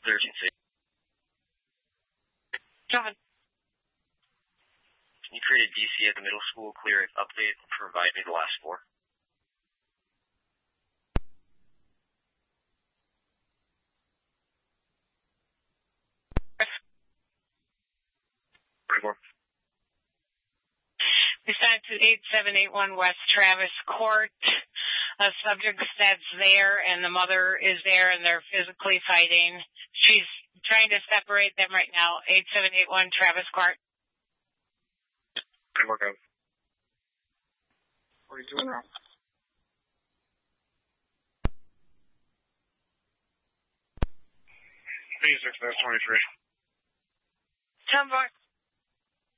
urgency. John. Can you create a DC at the middle school, clear it, update, and provide me the last four? We sent to 8781 West Travis Court. A subject that's there, and the mother is there, and they're physically fighting. She's trying to separate them right now. 8781 Travis Court. Good work, out. What are you doing wrong? P6-23. 10-4.